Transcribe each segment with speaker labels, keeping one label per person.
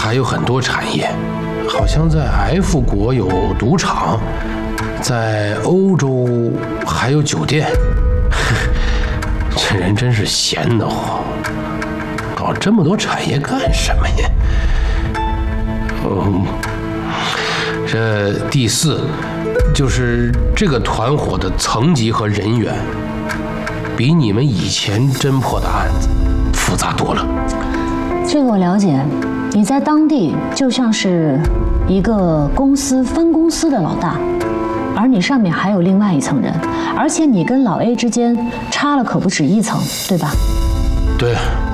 Speaker 1: 还有很多产业，好像在 F 国有赌场，在欧洲还有酒店。这人真是闲得慌，搞这么多产业干什么呀？这第四就是这个团伙的层级和人员，比你们以前侦破的案子复杂多了。
Speaker 2: 这个我了解，你在当地就像是一个公司分公司的老大，而你上面还有另外一层人，而且你跟老 A 之间差了可不止一层，对吧？
Speaker 1: 对，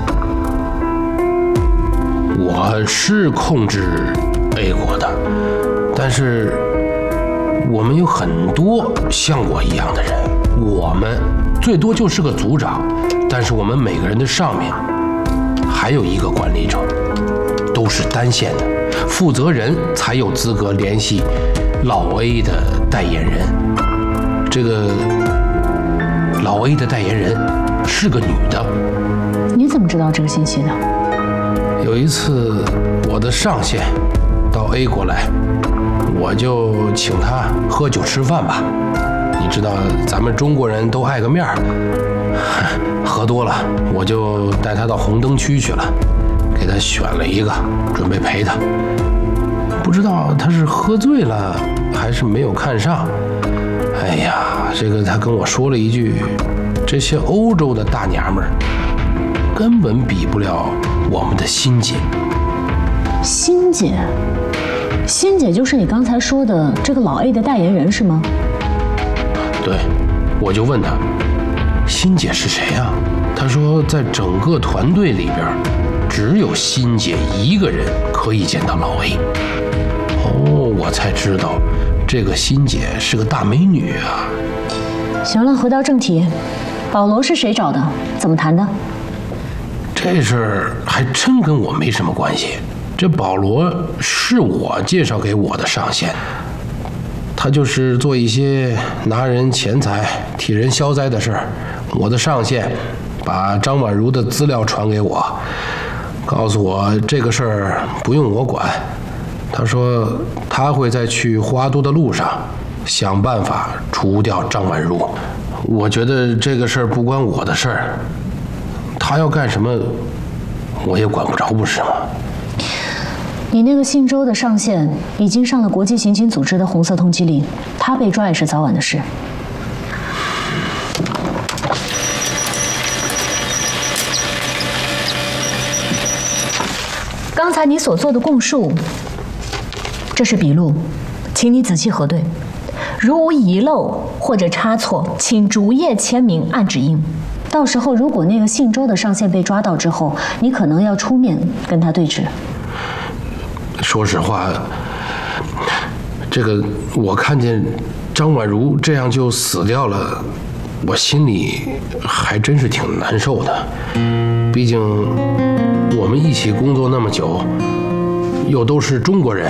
Speaker 1: 我是控制 A 国的，但是我们有很多像我一样的人，我们最多就是个组长，但是我们每个人的上面还有一个管理者，都是单线的，负责人才有资格联系老 A 的代言人。这个老 A 的代言人是个女的。
Speaker 2: 你怎么知道这个信息的？
Speaker 1: 有一次我的上线到 A 国来，我就请他喝酒吃饭吧。你知道咱们中国人都爱个面儿，喝多了我就带他到红灯区去了，给他选了一个，准备陪他。不知道他是喝醉了还是没有看上。哎呀，这个他跟我说了一句，这些欧洲的大娘们儿根本比不了我们的欣姐。
Speaker 2: 欣姐？欣姐就是你刚才说的这个老 A 的代言人是吗？
Speaker 1: 对，我就问他，欣姐是谁呀？他说在整个团队里边，只有欣姐一个人可以见到老 A。哦，我才知道，这个欣姐是个大美女啊。
Speaker 2: 行了，回到正题，保罗是谁找的？怎么谈的？
Speaker 1: 这事儿还真跟我没什么关系。这保罗是我介绍给我的上线，他就是做一些拿人钱财、替人消灾的事儿。我的上线把张婉如的资料传给我，告诉我这个事儿不用我管。他说他会在去花都的路上想办法除掉张婉如。我觉得这个事儿不关我的事儿，他要干什么我也管不着，不是吗？
Speaker 2: 你那个姓周的上线已经上了国际刑警组织的红色通缉令，他被抓也是早晚的事。刚才你所做的供述，这是笔录，请你仔细核对，如无遗漏或者差错，请逐页签名按指印。到时候如果那个姓周的上线被抓到之后，你可能要出面跟他对质。
Speaker 1: 说实话，这个我看见张婉如这样就死掉了，我心里还真是挺难受的。毕竟我们一起工作那么久，又都是中国人。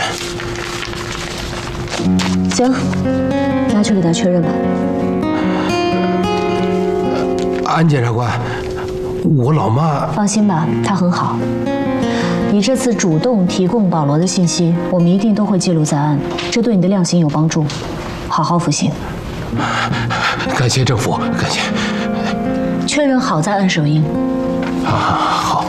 Speaker 2: 行，拿去给他确认吧。
Speaker 1: 安检察官，我老妈……
Speaker 2: 放心吧，她很好。你这次主动提供保罗的信息，我们一定都会记录在案，这对你的量刑有帮助。好好服刑。
Speaker 1: 感谢政府，感谢。
Speaker 2: 确认好再按手印。
Speaker 1: 好。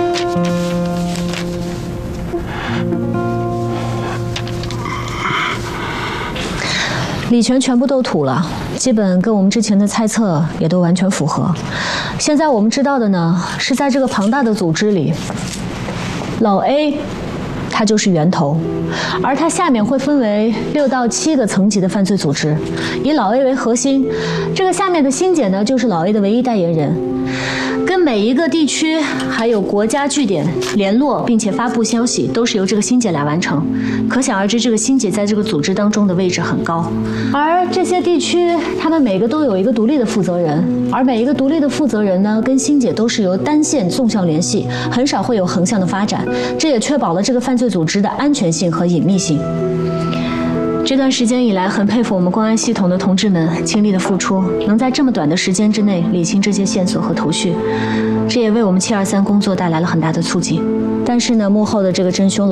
Speaker 2: 李全全部都吐了，基本跟我们之前的猜测也都完全符合。现在我们知道的呢，是在这个庞大的组织里，老 A 他就是源头，而它下面会分为6到7个层级的犯罪组织，以老 A 为核心。这个下面的欣姐呢，就是老 A 的唯一代言人，跟每一个地区还有国家据点联络，并且发布消息，都是由这个欣姐来完成。可想而知，这个欣姐在这个组织当中的位置很高。而这些地区，他们每个都有一个独立的负责人，而每一个独立的负责人呢，跟欣姐都是由单线纵向联系，很少会有横向的发展。这也确保了这个犯罪组织的安全性和隐秘性。这段时间以来，很佩服我们公安系统的同志们倾力的付出，能在这么短的时间之内理清这些线索和头绪，这也为我们723工作带来了很大的促进。但是呢，幕后的这个真凶